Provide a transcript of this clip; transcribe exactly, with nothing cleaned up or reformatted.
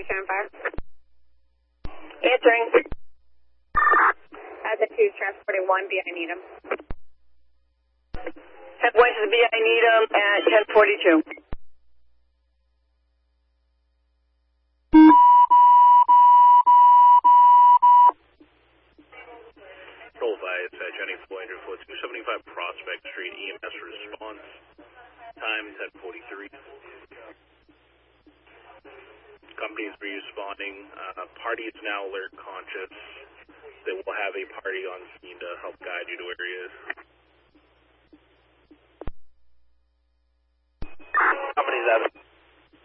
two seven five. Answering. At the two, transporting one, B I Needham. Head west to the B I Needham at ten forty-two. Control five, uh, Jenny four hundred foot two seventy-five Prospect Street, E M S response. Time ten forty-three. Companies responding. Uh, party is now alert conscious. They will have a party on scene to help guide you to areas. Companies have